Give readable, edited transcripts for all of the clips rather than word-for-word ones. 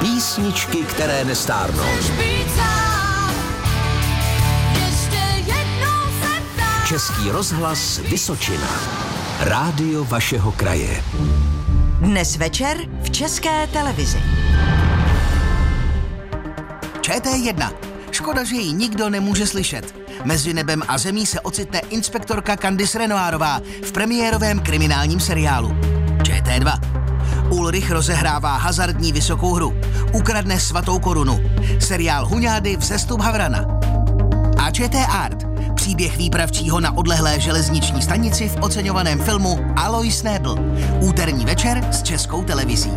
Písničky, které nestárnou. Český rozhlas Vysočina. Rádio vašeho kraje. Dnes večer v České televizi. ČT1. Škoda, že ji nikdo nemůže slyšet. Mezi nebem a zemí se ocitne inspektorka Candice Renoirová v premiérovém kriminálním seriálu. ČT2. Ulrich rozehrává hazardní vysokou hru. Ukradne svatou korunu. Seriál Huňády Vzestup Havrana. A ČT Art. Příběh výpravčího na odlehlé železniční stanici v oceňovaném filmu Alois Nebel. Úterní večer s Českou televizí.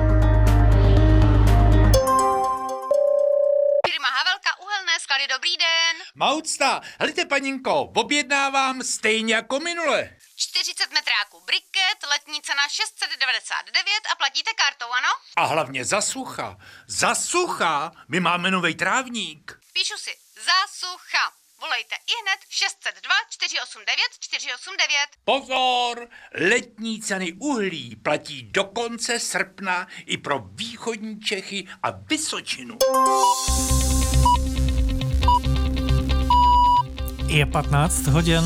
Firma Havelka Uhelné sklady, dobrý den. Maucta, helejte paninko, objednávám stejně jako minule. 40 metráků briket, letní cena 699 a platíte kartou, ano? A hlavně za sucha. Za sucha, my máme novej trávník. Píšu si, za sucha. Volejte ihned 602 489 489. Pozor, letní ceny uhlí platí do konce srpna i pro východní Čechy a Vysočinu. Je 15 hodin.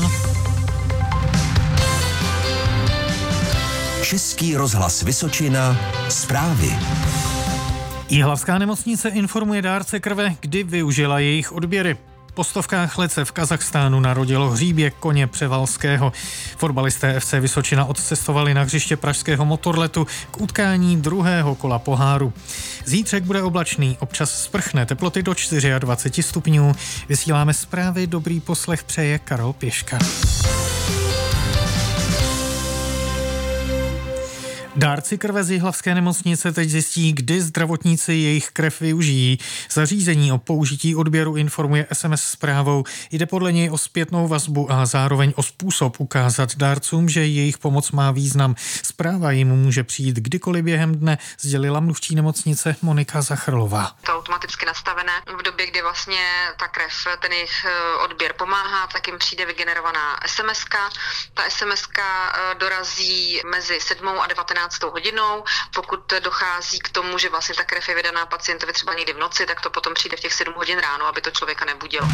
Český rozhlas Vysočina. Zprávy. Jihlavská nemocnice informuje dárce krve, kdy využila jejich odběry. Po stovkách let se v Kazachstánu narodilo hříbě koně Převalského. Fotbalisté FC Vysočina odcestovali na hřiště pražského Motorletu k utkání druhého kola poháru. Zítřek bude oblačný, občas sprchne, teploty do 24 stupňů. Vysíláme zprávy, dobrý poslech přeje Karol Pěška. Dárci krve z Jihlavské nemocnice teď zjistí, kdy zdravotníci jejich krev využijí. Zařízení o použití odběru informuje SMS zprávou. Jde podle něj o zpětnou vazbu a zároveň o způsob ukázat dárcům, že jejich pomoc má význam. Zpráva jim může přijít kdykoliv během dne, sdělila mluvčí nemocnice Monika Zachrlová. To automaticky nastavené v době, kdy vlastně ta krev, ten jejich odběr pomáhá, tak jim přijde vygenerovaná SMS-ka. Ta SMS-ka dorazí mezi 7 a 19 hodinou. Pokud dochází k tomu, že vlastně ta krev je vydaná pacientovi třeba někdy v noci, tak to potom přijde v těch 7 hodin ráno, aby to člověka nebudilo.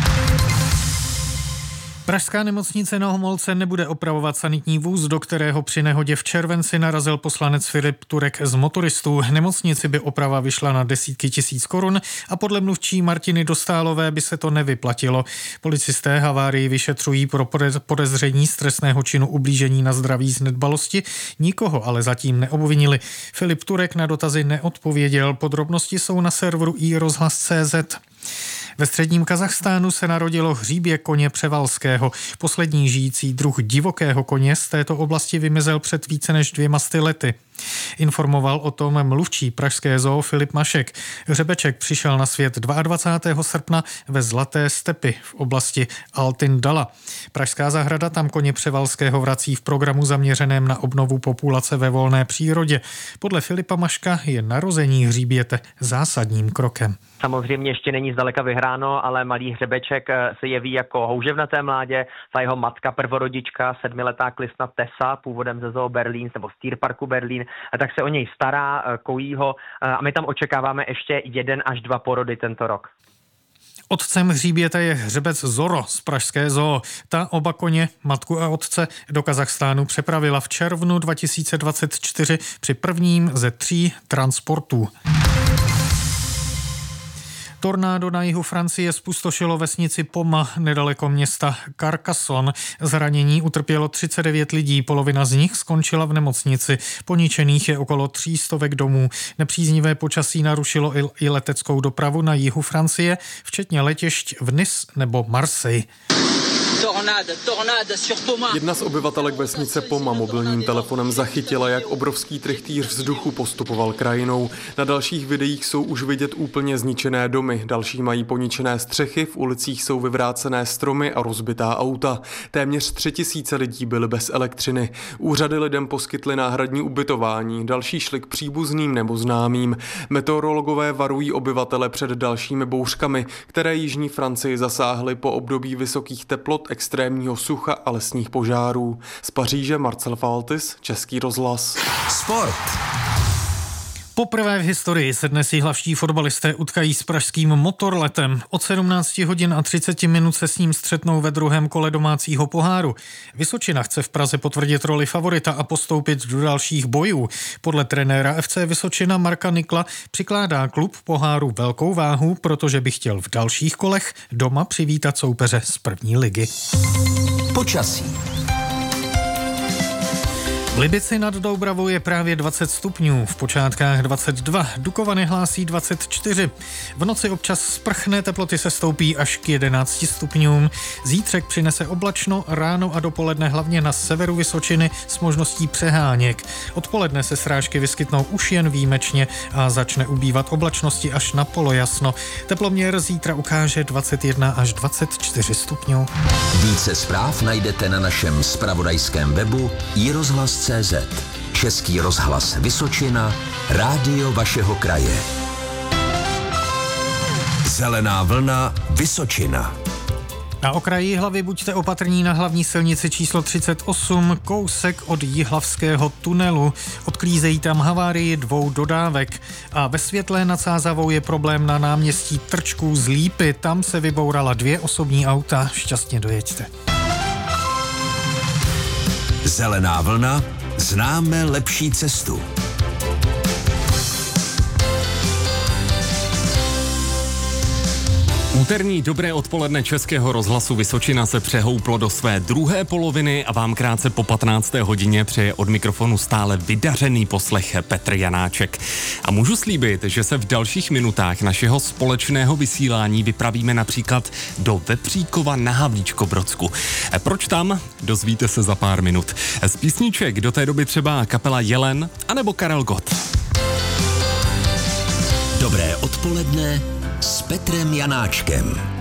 Pražská nemocnice na Homolce nebude opravovat sanitní vůz, do kterého při nehodě v červenci narazil poslanec Filip Turek z motoristů. Nemocnici by oprava vyšla na desítky tisíc korun a podle mluvčí Martiny Dostálové by se to nevyplatilo. Policisté havárii vyšetřují pro podezření z trestného činu ublížení na zdraví z nedbalosti. Nikoho ale zatím neobvinili. Filip Turek na dotazy neodpověděl. Podrobnosti jsou na serveru iRozhlas.cz. Ve středním Kazachstánu se narodilo hříbě koně Převalského. Poslední žijící druh divokého koně z této oblasti vymizel před více než 200 lety. Informoval o tom mluvčí pražské zoo Filip Mašek. Hřebeček přišel na svět 22. srpna ve Zlaté stepi v oblasti Altyn-Dala. Pražská zahrada tam koně Převalského vrací v programu zaměřeném na obnovu populace ve volné přírodě. Podle Filipa Maška je narození hříběte zásadním krokem. Samozřejmě ještě není zdaleka vyhráno, ale malý hřebeček se jeví jako houževnaté mládě. Ta jeho matka, prvorodička, 7letá klisna Tessa, původem ze zoo Berlín nebo z Tierparku Berlín, tak se o něj stará, kojí ho a my tam očekáváme ještě 1 až 2 porody tento rok. Otcem hříběte je hřebec Zoro z pražské zoo. Ta oba koně, matku a otce, do Kazachstánu přepravila v červnu 2024 při prvním ze 3 transportů. Tornádo na jihu Francie zpustošilo vesnici Poma nedaleko města Carcassonne. Zranění utrpělo 39 lidí, polovina z nich skončila v nemocnici. Poničených je okolo 300 domů. Nepříznivé počasí narušilo i leteckou dopravu na jihu Francie, včetně letišť v Nice nebo Marseille. Jedna z obyvatelek vesnice Poma mobilním telefonem zachytila, jak obrovský trychtýř vzduchu postupoval krajinou. Na dalších videích jsou už vidět úplně zničené domy, další mají poničené střechy, v ulicích jsou vyvrácené stromy a rozbitá auta. Téměř 3000 lidí byly bez elektřiny. Úřady lidem poskytly náhradní ubytování, další šli k příbuzným nebo známým. Meteorologové varují obyvatele před dalšími bouřkami, které jižní Francii zasáhly po období vysokých teplot, extrémního sucha a lesních požárů. Z Paříže Marcel Faltis, Český rozhlas. Sport. Poprvé v historii se dnes jihlavští fotbalisté utkají s pražským Motorletem. Od 17 hodin a 30 minut se s ním střetnou ve druhém kole domácího poháru. Vysočina chce v Praze potvrdit roli favorita a postoupit do dalších bojů. Podle trenéra FC Vysočina Marka Nikla přikládá klub poháru velkou váhu, protože by chtěl v dalších kolech doma přivítat soupeře z první ligy. Počasí. V Libici nad Doubravou je právě 20 stupňů, v počátkách 22, Dukovany hlásí 24. V noci občas sprchne, teploty se stoupí až k 11 stupňům. Zítřek přinese oblačno, ráno a dopoledne hlavně na severu Vysočiny s možností přeháněk. Odpoledne se srážky vyskytnou už jen výjimečně a začne ubývat oblačnosti až na polojasno. Teploměr zítra ukáže 21 až 24 stupňů. Více zpráv najdete na našem zpravodajském webu iRozhlas.cz. Český rozhlas Vysočina, rádio vašeho kraje. Zelená vlna Vysočina. Na okraji Jihlavy buďte opatrní na hlavní silnici číslo 38, kousek od Jihlavského tunelu. Odklízejí tam havárii 2 dodávek. A ve Světlé nad Sázavou je problém na náměstí Trčků z Lípy. Tam se vybourala 2 osobní auta. Šťastně dojeďte. Zelená vlna, známe lepší cestu. Úterní dobré odpoledne Českého rozhlasu Vysočina se přehouplo do své druhé poloviny a vám krátce po 15. hodině přeje od mikrofonu stále vydařený poslech Petr Janáček. A můžu slíbit, že se v dalších minutách našeho společného vysílání vypravíme například do Vepříkova na Havlíčkobrodsku. Proč tam? Dozvíte se za pár minut. Z písniček do té doby třeba kapela Jelen anebo Karel Gott. Dobré odpoledne s Petrem Janáčkem.